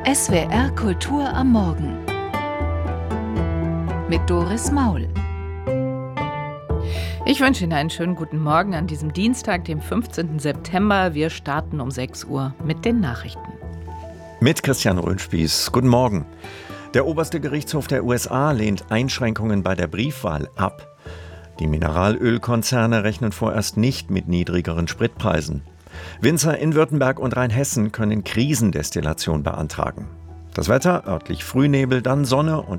SWR Kultur am Morgen mit Doris Maul. Ich wünsche Ihnen einen schönen guten Morgen an diesem Dienstag, dem 15. September. Wir starten um 6 Uhr mit den Nachrichten. Mit Christian Röhnspieß. Guten Morgen. Der oberste Gerichtshof der USA lehnt Einschränkungen bei der Briefwahl ab. Die Mineralölkonzerne rechnen vorerst nicht mit niedrigeren Spritpreisen. Winzer in Württemberg und Rheinhessen können Krisendestillation beantragen. Das Wetter, örtlich Frühnebel, dann Sonne und